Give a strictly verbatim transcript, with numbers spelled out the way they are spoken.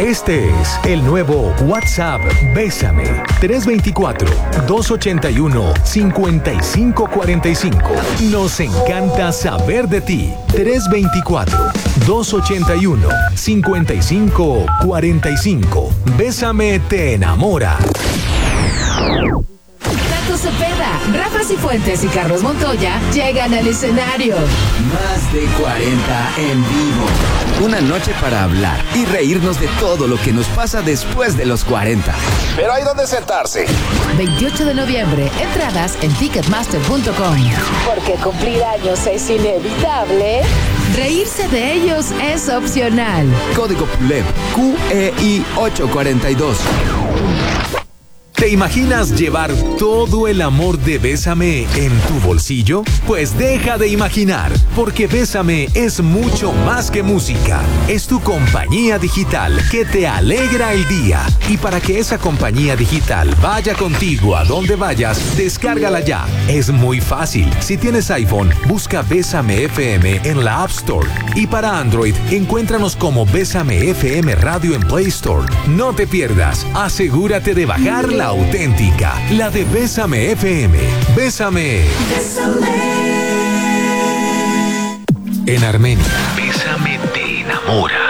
Este es el nuevo WhatsApp Bésame. tres dos cuatro, dos ocho uno, cinco cinco cuatro cinco. Nos encanta saber de ti. tres dos cuatro, dos ocho uno, cinco cinco cuatro cinco. Bésame te enamora. Tato Cepeda, Rafa Cifuentes y Carlos Montoya llegan al escenario. Más de cuarenta en vivo. Una noche para hablar y reírnos de todo lo que nos pasa después de los cuarenta. Pero hay donde sentarse. veintiocho de noviembre, entradas en ticketmaster punto com. Porque cumplir años es inevitable, reírse de ellos es opcional. Código P U L E B Q E I ocho cuatro dos. ¿Te imaginas llevar todo el amor de Bésame en tu bolsillo? Pues deja de imaginar, porque Bésame es mucho más que música. Es tu compañía digital que te alegra el día. Y para que esa compañía digital vaya contigo a donde vayas, descárgala ya. Es muy fácil. Si tienes iPhone, busca Bésame F M en la App Store. Y para Android, encuéntranos como Bésame F M Radio en Play Store. No te pierdas. Asegúrate de bajar la auténtica, la de Bésame F M. Bésame. Bésame. En Armenia, Bésame te enamora.